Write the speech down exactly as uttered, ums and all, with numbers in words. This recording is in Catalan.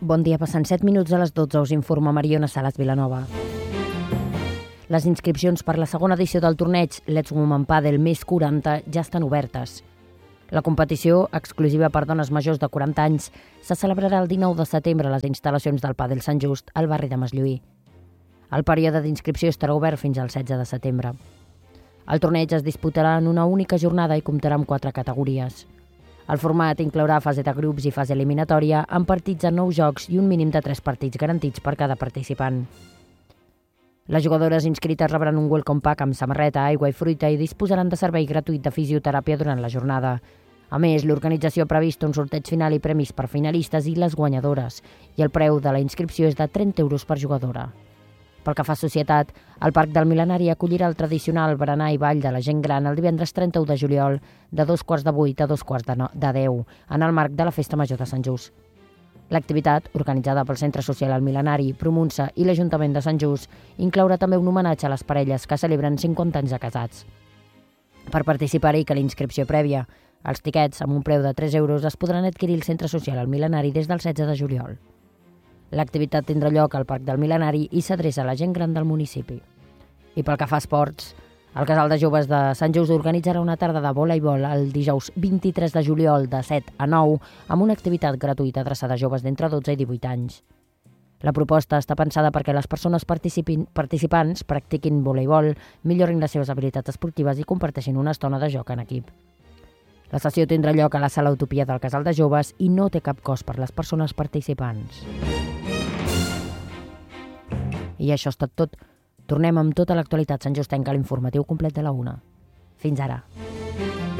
Bon dia, passant set minuts a les dotze, us informa Mariona Salas Vilanova. Les inscripcions per la segona edició del torneig Let's Women Padel més quaranta ja estan obertes. La competició, exclusiva per dones majors de quaranta anys, se celebrarà el dinou de setembre a les instal·lacions del Padel Sant Just, al barri de Masllui. El període d'inscripció estarà obert fins al setze de setembre. El torneig es disputarà en una única jornada i comptarà amb quatre categories. El format inclourà fase de grups i fase eliminatòria amb partits en nou jocs i un mínim de tres partits garantits per cada participant. Les jugadores inscrites rebran un welcome pack amb samarreta, aigua i fruita i disposaran de servei gratuït de fisioteràpia durant la jornada. A més, l'organització ha previst un sorteig final i premis per finalistes i les guanyadores, i el preu de la inscripció és de trenta euros per jugadora. Pel que fa a societat, el Parc del Mil·lenari acollirà el tradicional berenar i ball de la gent gran el divendres trenta-u de juliol de dos quarts de vuit a dos quarts de, no, de deu, en el marc de la Festa Major de Sant Just. L'activitat, organitzada pel Centre Social El Mil·lenari, Promunsa i l'Ajuntament de Sant Just, inclourà també un homenatge a les parelles que celebren cinquanta anys de casats. Per participar-hi cal inscripció prèvia. Els tiquets, amb un preu de tres euros, es podran adquirir al Centre Social El Mil·lenari des del setze de juliol. L'activitat tindrà lloc al Parc del Mil·lenari i s'adreça a la gent gran del municipi. I pel que fa a esports, el Casal de Joves de Sant Just organitzarà una tarda de voleibol el dijous vint-i-tres de juliol de set a nou amb una activitat gratuïta adreçada a joves d'entre dotze i divuit anys. La proposta està pensada perquè les persones participants practiquin voleibol, millorin les seves habilitats esportives i comparteixin una estona de joc en equip. La sessió tindrà lloc a la Sala Utopia del Casal de Joves i no té cap cost per les persones participants. I això ha estat tot. Tornem amb tota l'actualitat santjustenca a l'informatiu complet de la una. Fins ara.